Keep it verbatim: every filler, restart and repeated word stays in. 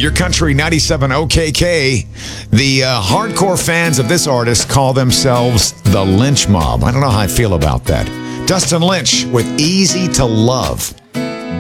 Your Country ninety-seven O K K. The uh, hardcore fans of this artist call themselves the Lynch Mob. I don't know how I feel about that. Dustin Lynch with Easy to Love.